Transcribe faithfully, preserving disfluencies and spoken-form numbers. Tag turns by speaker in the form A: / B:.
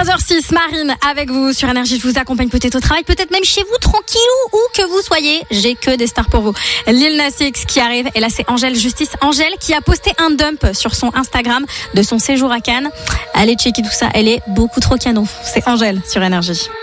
A: heures six, Marine avec vous sur Énergie. Je vous accompagne peut-être au travail, peut-être même chez vous, tranquillou, où que vous soyez. J'ai que des stars pour vous. Lil Nas X qui arrive, et là c'est Angèle Justice. Angèle qui a posté un dump sur son Instagram de son séjour à Cannes. Allez checker tout ça, elle est beaucoup trop canon. C'est Angèle sur Énergie.